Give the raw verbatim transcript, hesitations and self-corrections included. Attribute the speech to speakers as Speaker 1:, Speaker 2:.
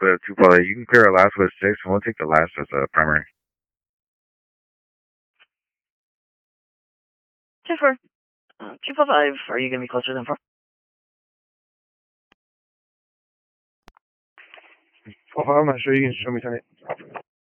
Speaker 1: with two four. You can clear our last with six, and we'll take the last as a primary.
Speaker 2: Two four. Uh, two four five. Are you going to be closer than four?
Speaker 1: Four five. I'm not sure. You can show me tonight.